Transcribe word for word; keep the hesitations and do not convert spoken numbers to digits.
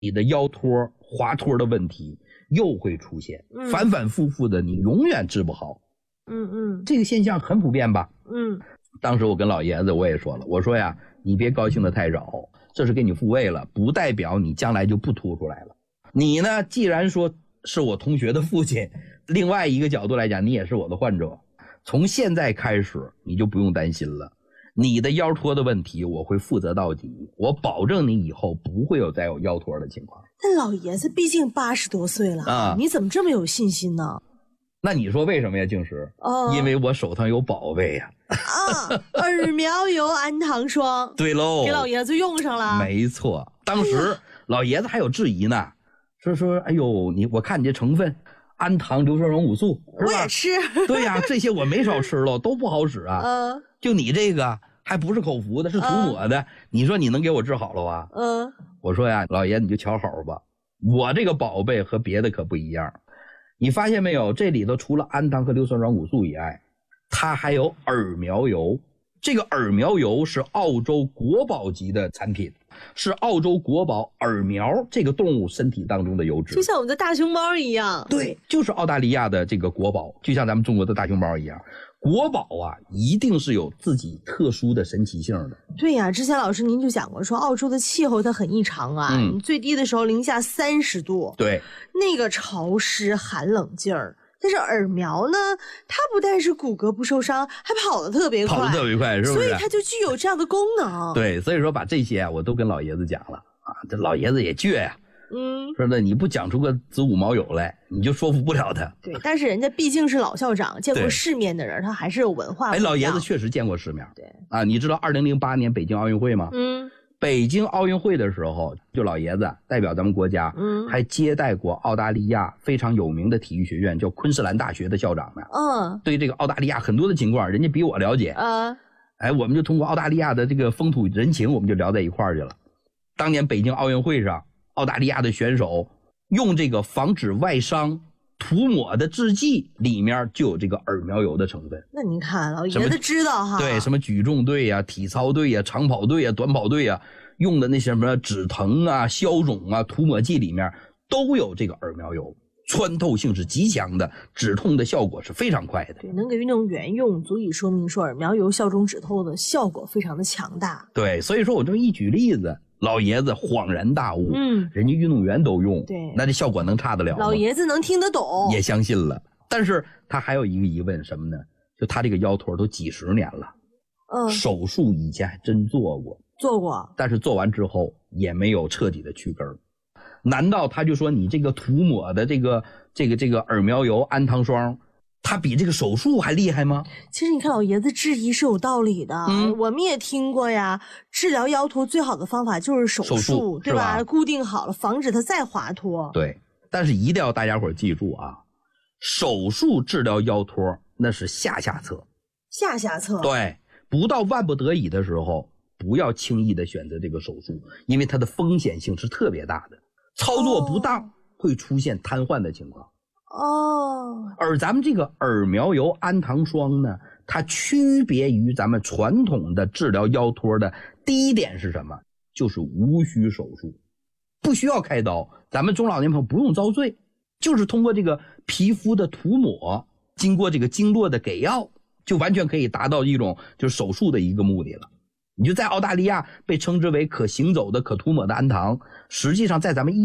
你的腰托滑脱的问题又会出现，嗯、反反复复的，你永远治不好。 嗯嗯， 这个现象很普遍吧？ 嗯， 当时我跟老爷子我也说了，我说呀，你别高兴的太早，这是给你复位了，不代表你将来就不凸出来了。你呢，既然说是我同学的父亲，另外一个角度来讲，你也是我的患者，从现在开始你就不用担心了。你的腰托的问题我会负责到底，我保证你以后不会有再有腰托的情况。 但老爷子毕竟八十多岁了啊，你怎么这么有信心呢？ 那你说为什么呀，静石？哦，因为我手上有宝贝呀。 啊，耳苗油安糖霜。 对喽， 给老爷子用上了。 没错，当时老爷子还有质疑呢，说说，哎呦，你我看你这成分，氨糖、硫酸软骨素，是吧？ 我也吃。 对呀、啊，这些我没少吃了，都不好使啊。嗯、呃，就你这个还不是口服的，是涂抹的，呃、你说你能给我治好了吧？嗯、呃，我说呀，老爷你就瞧好吧，我这个宝贝和别的可不一样。你发现没有，这里头除了氨糖和硫酸软骨素以外，它还有耳苗油。这个耳苗油是澳洲国宝级的产品，是澳洲国宝耳苗这个动物身体当中的油脂， 就像我们的大熊猫一样。 对，就是澳大利亚的这个国宝，就像咱们中国的大熊猫一样。国宝啊，一定是有自己特殊的神奇性的。 对呀、啊，之前老师您就讲过，说澳洲的气候它很异常啊，嗯、最低的时候零下三十度， 对， 那个潮湿寒冷劲儿。但是耳苗呢，它不但是骨骼不受伤，还跑得特别快， 跑得特别快，是不是？ 所以它就具有这样的功能。 对，所以说把这些啊，我都跟老爷子讲了啊，这老爷子也倔呀、啊，嗯，说的你不讲出个子午卯酉来，你就说服不了他。 对，但是人家毕竟是老校长，见过世面的人，他还是有文化。 哎，老爷子确实见过世面。对啊，你知道二零零八年北京奥运会吗？嗯。北京奥运会的时候，就老爷子代表咱们国家，嗯，还接待过澳大利亚非常有名的体育学院，叫昆士兰大学的校长呢。嗯，对这个澳大利亚很多的情况，人家比我了解。嗯，哎，我们就通过澳大利亚的这个风土人情，我们就聊在一块儿去了。当年北京奥运会上，澳大利亚的选手用这个防止外伤涂抹的制剂里面就有这个耳苗油的成分。 那您看老爷子知道哈， 对，什么举重队呀、啊、体操队呀、啊、长跑队呀、啊、短跑队呀、啊，用的那些什么止疼啊、消肿啊涂抹剂里面都有这个耳苗油，穿透性是极强的，止痛的效果是非常快的。 对，能给运动员用，足以说明说耳苗油消肿止痛的效果非常的强大。 对，所以说我这么一举例子，老爷子恍然大悟，嗯，人家运动员都用，对，那这效果能差得了吗？ 老爷子能听得懂， 也相信了。但是他还有一个疑问什么呢？就他这个腰托都几十年了，嗯，手术以前还真做过， 做过， 但是做完之后也没有彻底的去根儿。难道他就说你这个涂抹的这个这个这个耳苗油氨糖霜，它比这个手术还厉害吗？ 其实你看老爷子质疑是有道理的，嗯，我们也听过呀，治疗腰托最好的方法就是手术，手术对吧？吧固定好了，防止它再滑脱。 对，但是一定要大家伙记住啊，手术治疗腰托那是下下策， 下下策。 对，不到万不得已的时候，不要轻易的选择这个手术，因为它的风险性是特别大的，操作不当、哦、会出现瘫痪的情况。哦，而咱们这个耳苗油氨糖霜呢，它区别于咱们传统的治疗腰托的第一点是什么？就是无需手术，不需要开刀，咱们中老年朋友不用遭罪，就是通过这个皮肤的涂抹，经过这个经络的给药，就完全可以达到一种就是手术的一个目的了。你就在澳大利亚被称之为可行走的可涂抹的氨糖，实际上在咱们